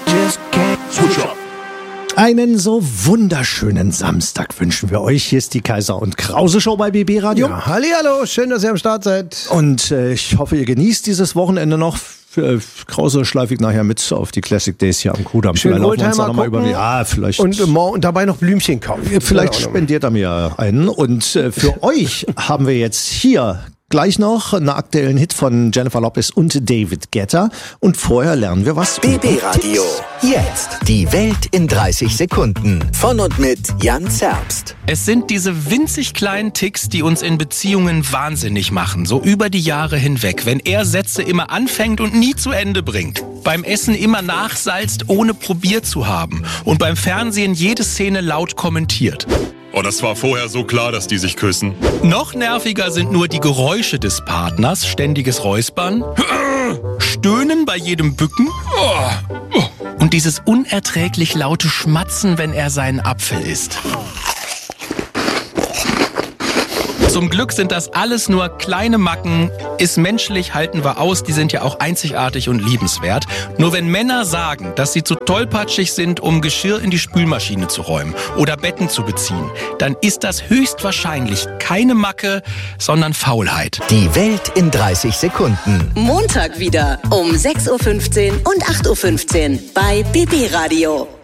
just can't switch up. Einen so wunderschönen Samstag wünschen wir euch. Hier ist die Kaiser und Krause Show bei BB Radio. Ja, hallihallo, schön, dass ihr am Start seid. Und ich hoffe, ihr genießt dieses Wochenende noch. Krause schleife ich nachher mit auf die Classic Days hier am Kudamm. Schön Oldtimer gucken. Ja, vielleicht. Und dabei noch Blümchen kaufen. Vielleicht spendiert er mir einen. Und für euch haben wir jetzt hier gleich noch einen aktuellen Hit von Jennifer Lopez und David Guetta. Und vorher lernen wir was. BB Radio. Jetzt die Welt in 30 Sekunden. Von und mit Jan Zerbst. Es sind diese winzig kleinen Ticks, die uns in Beziehungen wahnsinnig machen. So über die Jahre hinweg. Wenn er Sätze immer anfängt und nie zu Ende bringt. Beim Essen immer nachsalzt, ohne probiert zu haben. Und beim Fernsehen jede Szene laut kommentiert. Oh, das war vorher so klar, dass die sich küssen. Noch nerviger sind nur die Geräusche des Partners, ständiges Räuspern, Stöhnen bei jedem Bücken und dieses unerträglich laute Schmatzen, wenn er seinen Apfel isst. Zum Glück sind das alles nur kleine Macken, ist menschlich, halten wir aus, die sind ja auch einzigartig und liebenswert. Nur wenn Männer sagen, dass sie zu tollpatschig sind, um Geschirr in die Spülmaschine zu räumen oder Betten zu beziehen, dann ist das höchstwahrscheinlich keine Macke, sondern Faulheit. Die Welt in 30 Sekunden. Montag wieder um 6.15 Uhr und 8.15 Uhr bei BB Radio.